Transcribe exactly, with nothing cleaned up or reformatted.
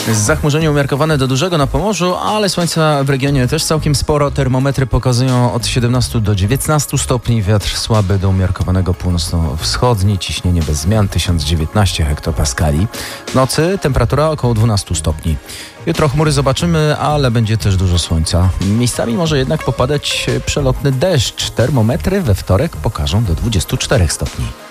Zachmurzenie umiarkowane do dużego na Pomorzu, ale słońca w regionie też całkiem sporo. Termometry pokazują od siedemnastu do dziewiętnastu stopni. Wiatr słaby do umiarkowanego północno-wschodni. Ciśnienie bez zmian tysiąc dziewiętnaście hektopaskali. W nocy temperatura około dwunastu stopni. Jutro chmury zobaczymy, ale będzie też dużo słońca. Miejscami może jednak popadać przelotny deszcz. Termometry we wtorek pokażą do dwudziestu czterech stopni.